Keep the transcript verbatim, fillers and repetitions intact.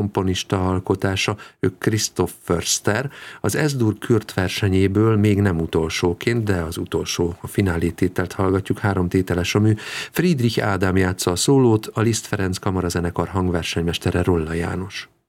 komponista alkotása, ő Christoph Förster, az Es-dur Kürt versenyéből még nem utolsóként, de az utolsó, a finálé tételt hallgatjuk, három tételes a mű. Friedrich Ádám játsza a szólót, a Liszt Ferenc kamarazenekar hangversenymestere Rolla János.